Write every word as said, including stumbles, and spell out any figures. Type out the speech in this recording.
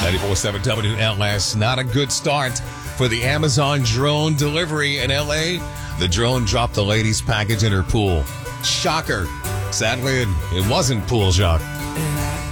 ninety-four point seven W L S. Not a good start for the Amazon drone delivery in L A. The drone dropped the lady's package in her pool. Shocker. Sadly, it, it wasn't pool shock.